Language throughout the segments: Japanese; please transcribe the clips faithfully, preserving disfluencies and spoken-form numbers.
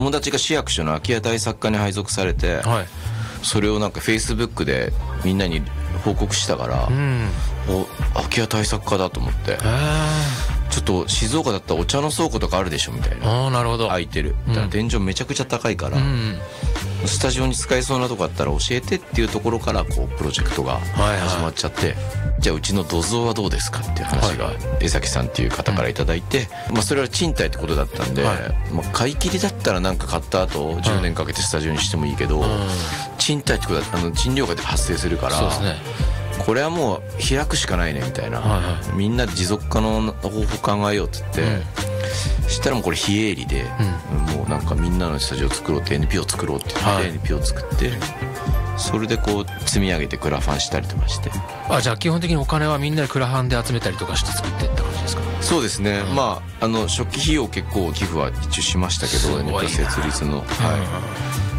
友達が市役所の空き家大作家に配属されて、はい、それをなんかフェイスブックでみんなに報告したから、うん、お空き家大作家だと思って、ちょっと静岡だったらお茶の倉庫とかあるでしょみたいな。 あ、なるほど。 空いてる、うん、だから天井めちゃくちゃ高いから、うん、スタジオに使えそうなとこあったら教えてっていうところからこうプロジェクトが始まっちゃって、はいはい、じゃあうちの土蔵はどうですかっていう話が江崎さんっていう方からいただいて、うん、まあ、それは賃貸ってことだったんで、はい、まあ、買い切りだったらなんか買った後じゅうねんかけてスタジオにしてもいいけど、うん、賃貸ってことだ、あの賃料が発生するから、そうですね、これはもう開くしかないねみたいな、はいはい、みんなで持続可能な方法考えようって言って、うん、したらもうこれ非営利で、うん、もうなんかみんなのスタジオ作ろうって エヌピーオー 作ろうって言って、はい、エヌピーオー 作って、それでこう積み上げてクラファンしたりとかして。 あ、じゃあ基本的にお金はみんなでクラファンで集めたりとかして作っていった感じですか？ そうですね、うん、まああの初期費用結構寄付は一応しましたけど、エヌピーオー 設立の、はい、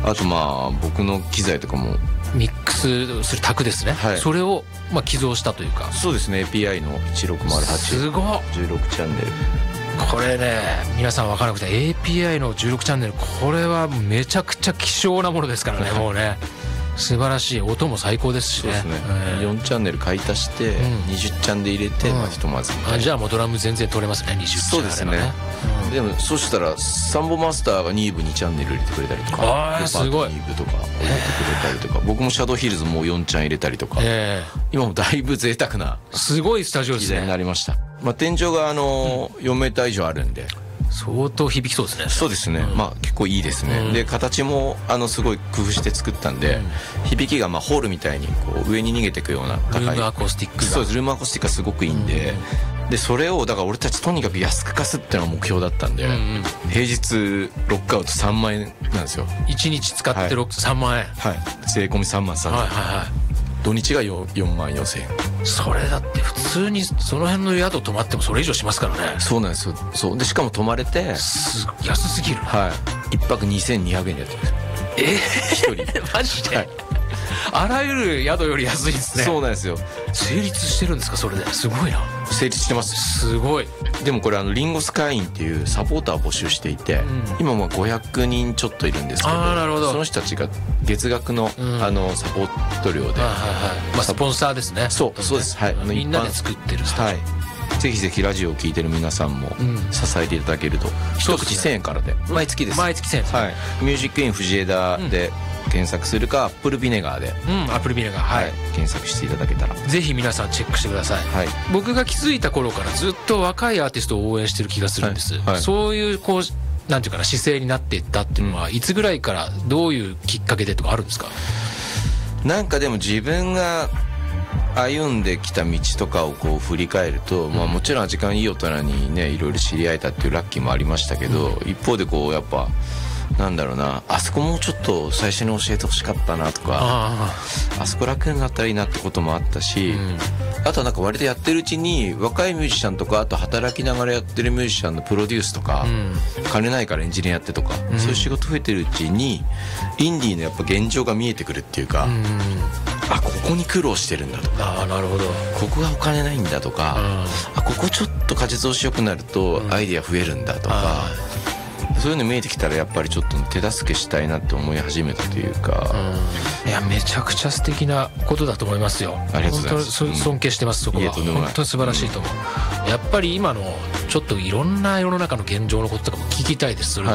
あとまあ僕の機材とかもミックスする卓ですね、はい、それをまあ寄贈したというか。 そうですね、 エーピーアイ のいちろくまるはち、 すごっ、 じゅうろくチャンネル。 これね、皆さん分からなくて エーピーアイ のじゅうろくチャンネル、これはめちゃくちゃ希少なものですからねもうね、素晴らしい、音も最高ですしね。そうですね、えー、 よんチャンネル買い足して、うん、にじゅうチャンで入れて、うん、まあ、ひとまず、 あ、じゃあもうドラム全然取れますね、にじゅうチャンネルあればね。そうですね、うん、でもそしたらサンボマスターがに部にチャンネル入れてくれたりとか、 あ、すごい、 に部とか入れてくれたりとか、えー、僕もシャドウヒルズもよんチャン入れたりとか、えー、今もだいぶ贅沢なすごいスタジオですね、 機材になりました。まあ、天井があの、うん、よんメーター以上あるんで相当響きそうですね。 そうですね、うん、まあ結構いいですね、うん、で形もあのすごい工夫して作ったんで、うん、響きがまあホールみたいにこう上に逃げていくような高いルームアコースティックが、 そうです、ルームアコースティックがすごくいいんで、うん、でそれをだから俺たちとにかく安く貸すっていうのが目標だったんで、うんうん、平日ロックアウトさんまんえんなんですよ。 いちにち使ってロック、はい、さんまんえん、 はい、税込みさんまんさんぜんえん、はいはいはい、土日が よんまんよんせんえん。 それだって普通にその辺の宿泊まってもそれ以上しますからね。 そうなんですよ。そうでしかも泊まれてす安すぎる、 はい、いっぱくにせんにひゃくえんでやってます。 えー、ひとりマジで、はい、あらゆる宿より安いですね。 そうなんですよ。 成立してるんですか？それですごいな。 成立してます。 すごい。 でもこれあのリンゴス会員っていうサポーターを募集していて、うん、今もごひゃくにんちょっといるんですけど、 あ、なるほど、 その人たちが月額の、うん、あのサポート料で、はいはいはい、 まあ、スポンサーですね。 そうそうです、はい、 みんなで作ってるスタジオ、 はい、ぜひぜひラジオを聞いてる皆さんも支えていただけると、うん、一口せんえんからで毎月です。 毎月せんえんです、 はい、ミュージックイン藤枝で、うん、検索するかアップルビネガーで、 うん、アップルビネガー、はい、はい、 検索していただけたらぜひ皆さんチェックしてください、 はい、 僕が気づいた頃からずっと若いアーティストを応援してる気がするんです、はいはい、そういうこうなんていうかな姿勢になっていったっていうのは、うん、いつぐらいからどういうきっかけでとかあるんですか？ なんかでも自分が歩んできた道とかをこう振り返ると、まあ、もちろん時間いい大人にねいろいろ知り合えたっていうラッキーもありましたけど、うん、一方でこうやっぱなんだろうな、あそこもうちょっと最初に教えてほしかったなとか、 あ, あそこ楽になったらいいなってこともあったし、うん、あとはなんか割とやってるうちに若いミュージシャンとか、あと働きながらやってるミュージシャンのプロデュースとか、うん、金ないからエンジニアやってとか、うん、そういう仕事増えてるうちにインディーのやっぱ現状が見えてくるっていうか、うん、あここに苦労してるんだとか、 あなるほど、 ここがお金ないんだとか、うん、あここちょっと風通し良くなるとアイディア増えるんだとか、うん、そういうの見えてきたらやっぱりちょっと手助けしたいなって思い始めたというか、 うん、いやめちゃくちゃ素敵なことだと思いますよ。 ありがとうございます。 本当尊敬してます、そこは。本当に素晴らしいと思う、うん、やっぱり今のちょっといろんな世の中の現状のこととかも聞きたいです。それは、はい、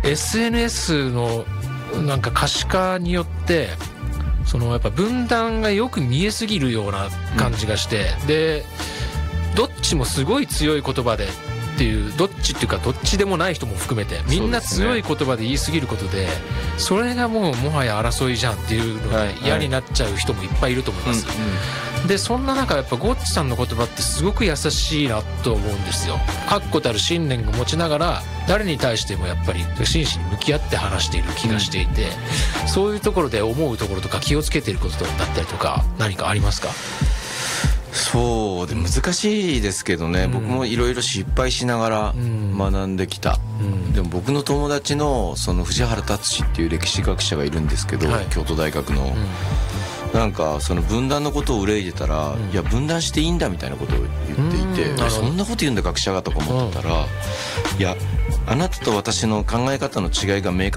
エスエヌエス のなんか可視化によってそのやっぱ分断がよく見えすぎるような感じがして、うん、でどっちもすごい強い言葉でっていう、どっちっていうかどっちでもない人も含めてみんな強い言葉で言い過ぎることで、それがもうもはや争いじゃんっていうのが嫌になっちゃう人もいっぱいいると思います、うんうん、でそんな中やっぱゴッチさんの言葉ってすごく優しいなと思うんですよ。確固たる信念を持ちながら誰に対してもやっぱり真摯に向き合って話している気がしていて、うん、そういうところで思うところとか気をつけていることだったりとか何かありますか？ そうで難しいですけどね、うん、僕もいろいろ失敗しながら学んできた、うん、でも僕の友達のその藤原達っていう歴史学者がいるんですけど、はい、京都大学の、うん、なんかその分断のことを憂いでたら、うん、いや分断していいんだみたいなことを言っていて、うん、そんなこと言うんだ学者がとか思ってたら、うん、いやあなたと私の考え方の違いが明確